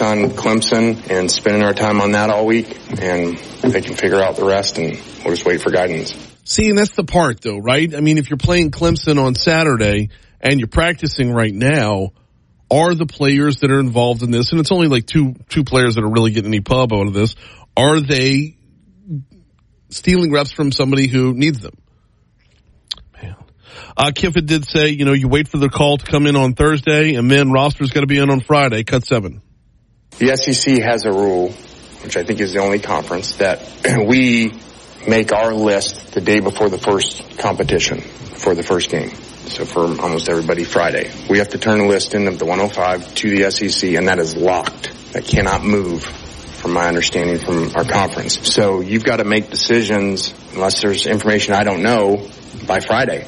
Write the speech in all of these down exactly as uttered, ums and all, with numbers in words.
on Clemson and spending our time on that all week, and they can figure out the rest, and we'll just wait for guidance. See, and that's the part, though, right? I mean, if you're playing Clemson on Saturday and you're practicing right now, are the players that are involved in this, and it's only like two two players that are really getting any pub out of this, are they stealing reps from somebody who needs them? Man. Uh, Kiffin did say, you know, you wait for the call to come in on Thursday, and then roster's got to be in on Friday, cut seven. The S E C has a rule, which I think is the only conference, that we make our list the day before the first competition, for the first game. So for almost everybody, Friday. We have to turn a list in of the one oh five to the S E C, and that is locked. That cannot move, from my understanding from our conference. So you've got to make decisions, unless there's information I don't know, by Friday.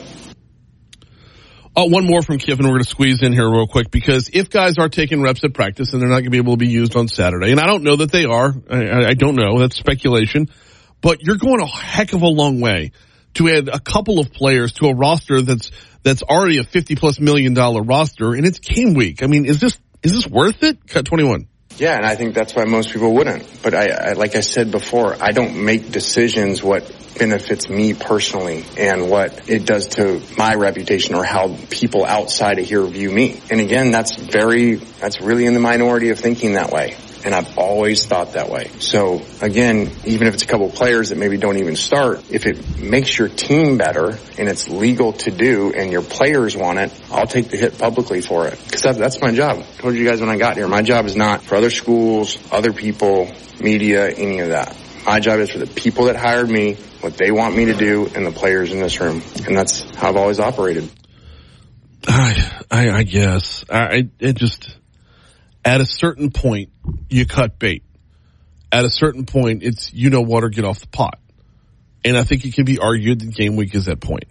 Oh, one more from Kiffin we're going to squeeze in here real quick, because if guys are taking reps at practice and they're not going to be able to be used on Saturday, and I don't know that they are, I, I don't know, that's speculation, but you're going a heck of a long way to add a couple of players to a roster that's that's already a fifty-plus million dollar roster, and it's game week. I mean, is this is this worth it? Cut twenty-one. Yeah, and I think that's why most people wouldn't. But I, I like I said before, I don't make decisions what benefits me personally and what it does to my reputation or how people outside of here view me. And again, that's very, that's really in the minority of thinking that way. And I've always thought that way. So again, even if it's a couple of players that maybe don't even start, if it makes your team better and it's legal to do and your players want it, I'll take the hit publicly for it. Because that, that's my job. I told you guys when I got here, my job is not for other schools, other people, media, any of that. My job is for the people that hired me, what they want me to do, and the players in this room. And that's how I've always operated. I, I, I guess. I, it just... At a certain point, you cut bait. At a certain point, it's you know what or get off the pot. And I think it can be argued that game week is that point.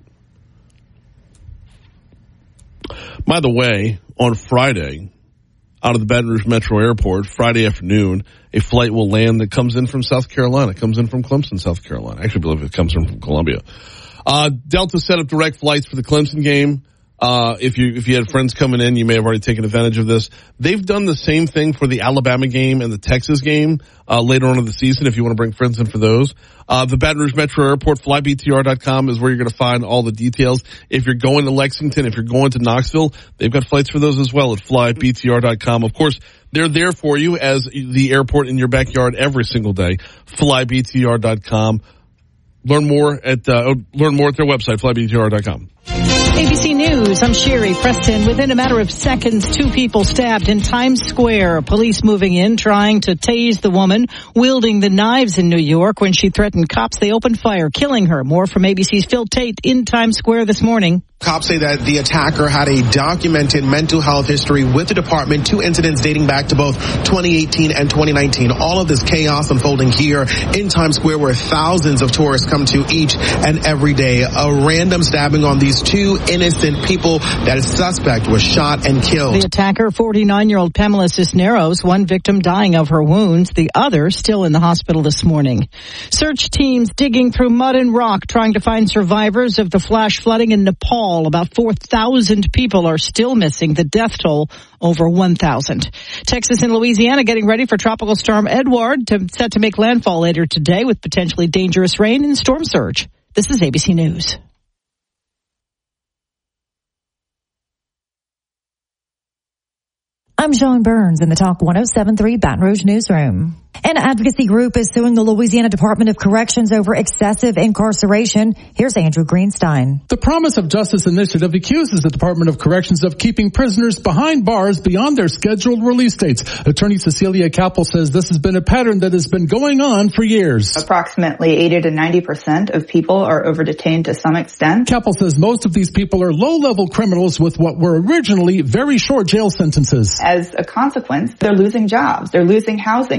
By the way, on Friday, out of the Baton Rouge Metro Airport, Friday afternoon, a flight will land that comes in from South Carolina. It comes in from Clemson, South Carolina. I actually believe it comes in from Columbia. Uh, Delta set up direct flights for the Clemson game. Uh, if you, if you had friends coming in, you may have already taken advantage of this. They've done the same thing for the Alabama game and the Texas game, uh, later on in the season if you want to bring friends in for those. Uh, the Baton Rouge Metro Airport, fly B T R dot com is where you're going to find all the details. If you're going to Lexington, if you're going to Knoxville, they've got flights for those as well at fly B T R dot com. Of course, they're there for you as the airport in your backyard every single day. fly B T R dot com. Learn more at, uh, learn more at their website, fly B T R dot com. A B C News, I'm Sherry Preston. Within a matter of seconds, two people stabbed in Times Square. Police moving in, trying to tase the woman wielding the knives in New York. When she threatened cops, they opened fire, killing her. More from A B C's Phil Tate in Times Square this morning. Cops say that the attacker had a documented mental health history with the department, two incidents dating back to both twenty eighteen and twenty nineteen. All of this chaos unfolding here in Times Square, where thousands of tourists come to each and every day. A random stabbing on these two innocent people. That suspect was shot and killed. The attacker, forty-nine-year-old Pamela Cisneros, one victim dying of her wounds, the other still in the hospital this morning. Search teams digging through mud and rock, trying to find survivors of the flash flooding in Nepal. About four thousand people are still missing. The death toll over one thousand. Texas and Louisiana getting ready for Tropical Storm Edward, to, set to make landfall later today with potentially dangerous rain and storm surge. This is A B C News. I'm Sean Burns in the Talk one oh seven point three Baton Rouge Newsroom. An advocacy group is suing the Louisiana Department of Corrections over excessive incarceration. Here's Andrew Greenstein. The Promise of Justice Initiative accuses the Department of Corrections of keeping prisoners behind bars beyond their scheduled release dates. Attorney Cecilia Capel says this has been a pattern that has been going on for years. Approximately eighty to ninety percent of people are over-detained to some extent. Capel says most of these people are low-level criminals with what were originally very short jail sentences. As a consequence, they're losing jobs, they're losing housing, they're losing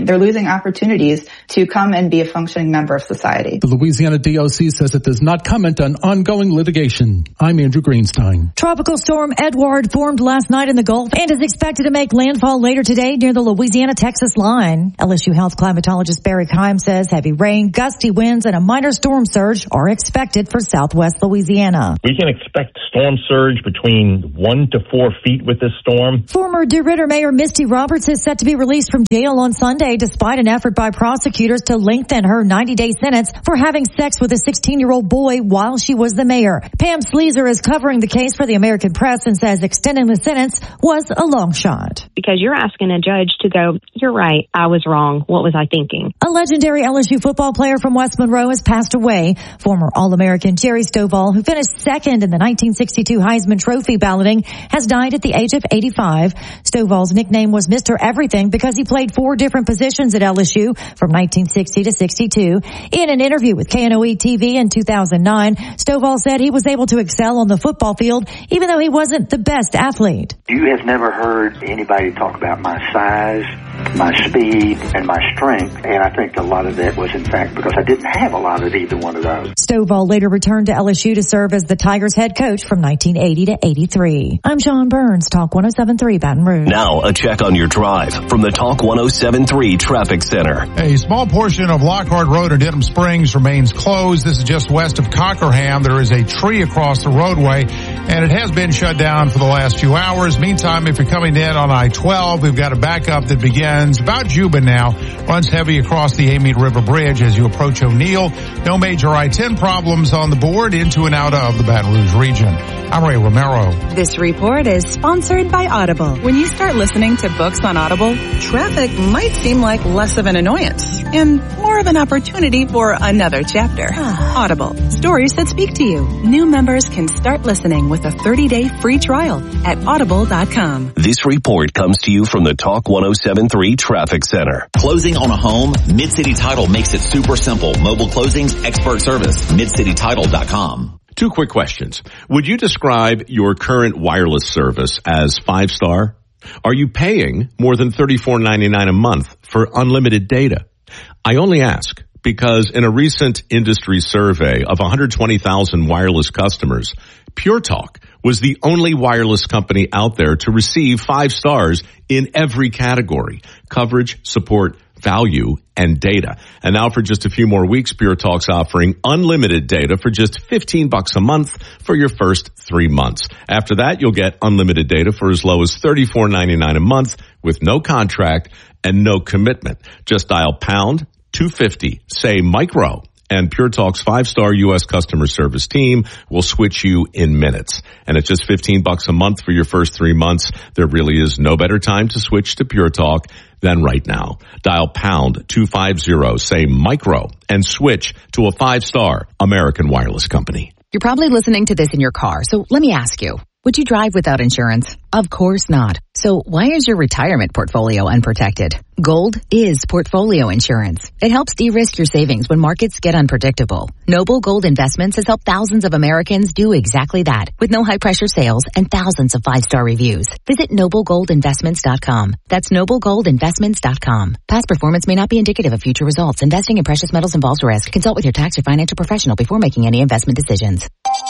having opportunities to come and be a functioning member of society. The Louisiana D O C says it does not comment on ongoing litigation. I'm Andrew Greenstein. Tropical storm Edward formed last night in the Gulf and is expected to make landfall later today near the Louisiana-Texas line. L S U health climatologist Barry Keim says heavy rain, gusty winds, and a minor storm surge are expected for southwest Louisiana. We can expect storm surge between one to four feet with this storm. Former DeRidder Mayor Misty Roberts is set to be released from jail on Sunday despite an effort by prosecutors to lengthen her ninety-day sentence for having sex with a sixteen-year-old boy while she was the mayor. Pam Sleazer is covering the case for the American Press and says extending the sentence was a long shot. Because you're asking a judge to go, you're right, I was wrong. What was I thinking? A legendary L S U football player from West Monroe has passed away. Former All-American Jerry Stovall, who finished second in the nineteen sixty-two Heisman Trophy balloting, has died at the age of eighty-five. Stovall's nickname was Mister Everything because he played four different positions at L S U from nineteen sixty to sixty-two. In an interview with K N O E T V in two thousand nine, Stovall said he was able to excel on the football field even though he wasn't the best athlete. You have never heard anybody talk about my size, my speed, and my strength, and I think a lot of that was in fact because I didn't have a lot of either one of those. Stovall later returned to L S U to serve as the Tigers head coach from nineteen eighty to eighty-three. I'm Sean Burns, Talk one oh seven point three Baton Rouge. Now a check on your drive from the Talk one oh seven point three Traffic Center. A small portion of Lockhart Road in Denham Springs remains closed. This is just west of Cockerham. There is a tree across the roadway, and it has been shut down for the last few hours. Meantime, if you're coming in on I twelve, we've got a backup that begins about Juba now, runs heavy across the Amite River Bridge as you approach O'Neill. No major I ten problems on the board into and out of the Baton Rouge region. I'm Ray Romero. This report is sponsored by Audible. When you start listening to books on Audible, traffic might seem like less of an annoyance and more of an opportunity for another chapter. Audible, stories that speak to you. New members can start listening with a thirty-day free trial at audible dot com. This report comes to you from the Talk one oh seven point three Traffic Center. Closing on a home? Mid-City Title makes it super simple. Mobile closings, expert service. mid city title dot com. Two quick questions. Would you describe your current wireless service as five-star? Are you paying more than thirty-four ninety-nine a month for unlimited data? I only ask because in a recent industry survey of one hundred twenty thousand wireless customers, Pure Talk was the only wireless company out there to receive five stars in every category: coverage, support, value, and data. And now for just a few more weeks, Pure Talk's offering unlimited data for just fifteen bucks a month for your first three months. After that, you'll get unlimited data for as low as thirty-four ninety-nine a month with no contract and no commitment. Just dial pound two fifty, say micro, and Pure Talk's five-star U S customer service team will switch you in minutes. And at just fifteen bucks a month for your first three months, there really is no better time to switch to Pure Talk than right now. Dial pound two fifty, say micro, and switch to a five-star American wireless company. You're probably listening to this in your car, so let me ask you, would you drive without insurance? Of course not. So why is your retirement portfolio unprotected? Gold is portfolio insurance. It helps de-risk your savings when markets get unpredictable. Noble Gold Investments has helped thousands of Americans do exactly that with no high-pressure sales and thousands of five-star reviews. Visit noble gold investments dot com. That's noble gold investments dot com. Past performance may not be indicative of future results. Investing in precious metals involves risk. Consult with your tax or financial professional before making any investment decisions.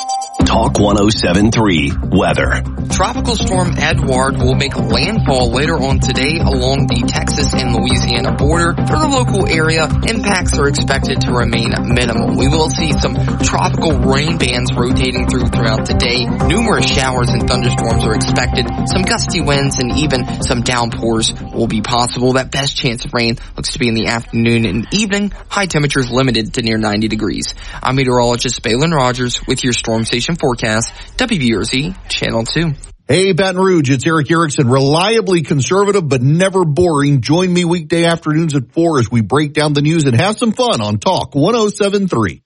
Talk one oh seven point three Weather. Tropical storm Edward will make landfall later on today along the Texas and Louisiana border. For the local area, impacts are expected to remain minimal. We will see some tropical rain bands rotating through throughout the day. Numerous showers and thunderstorms are expected. Some gusty winds and even some downpours will be possible. That best chance of rain looks to be in the afternoon and evening. High temperatures limited to near ninety degrees. I'm meteorologist Balin Rogers with your Storm Station forecast, W B R Z Channel two. Hey, Baton Rouge, it's Eric Erickson, reliably conservative but never boring. Join me weekday afternoons at four as we break down the news and have some fun on Talk one oh seven point three.